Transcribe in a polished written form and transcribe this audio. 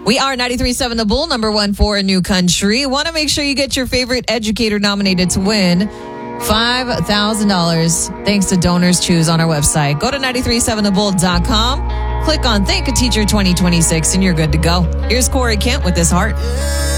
We are 93.7 The Bull, number one for a new country. Want to make sure you get your favorite educator nominated to win $5,000 thanks to Donors Choose on our website. Go to 937thebull.com, click on Thank a Teacher 2026, and you're good to go. Here's Corey Kent with This Heart.